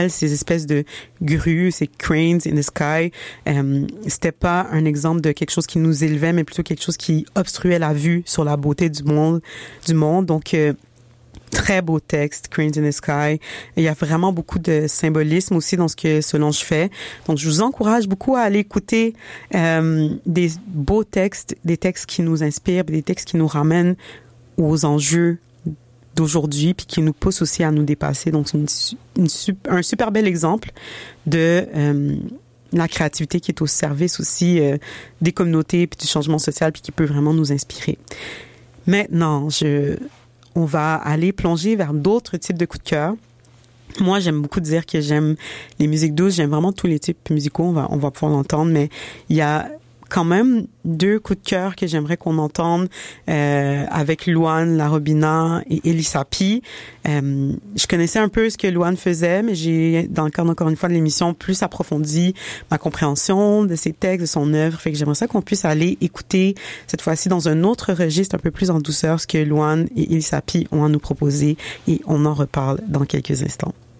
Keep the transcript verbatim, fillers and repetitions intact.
elles, ces espèces de grues, ces cranes in the sky, euh, c'était pas un exemple de quelque chose qui nous élevait, mais plutôt quelque chose qui obstruait la vue sur la beauté du monde, du monde. Donc, euh, très beau texte, Cranes in the Sky. Il y a vraiment beaucoup de symbolisme aussi dans ce que Solange fait. Donc, je vous encourage beaucoup à aller écouter euh, des beaux textes, des textes qui nous inspirent, des textes qui nous ramènent aux enjeux d'aujourd'hui, puis qui nous poussent aussi à nous dépasser. Donc, c'est une, une, un super bel exemple de euh, la créativité qui est au service aussi euh, des communautés, puis du changement social, puis qui peut vraiment nous inspirer. Maintenant, je... on va aller plonger vers d'autres types de coups de cœur. Moi, j'aime beaucoup dire que j'aime les musiques douces. J'aime vraiment tous les types musicaux. On va, on va pouvoir l'entendre, mais il y a quand même deux coups de cœur que j'aimerais qu'on entende euh, avec Louane Larobina et Elissa P. Euh, je connaissais un peu ce que Louane faisait, mais j'ai, dans le cadre encore une fois de l'émission, plus approfondi ma compréhension de ses textes, de son œuvre. Fait que j'aimerais ça qu'on puisse aller écouter cette fois-ci dans un autre registre un peu plus en douceur ce que Louane et Elissa P ont à nous proposer, et on en reparle dans quelques instants.